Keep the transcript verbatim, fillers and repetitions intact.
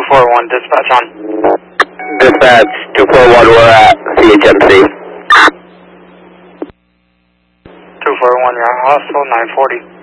four one, dispatch on. Dispatch, two four one, we're at C H M C. two four one, you're on hostile, nine forty.